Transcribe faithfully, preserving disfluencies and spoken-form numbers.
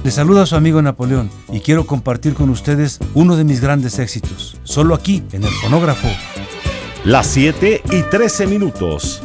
Les saluda a su amigo Napoleón y quiero compartir con ustedes uno de mis grandes éxitos, solo aquí en El Fonógrafo. Las siete y trece minutos.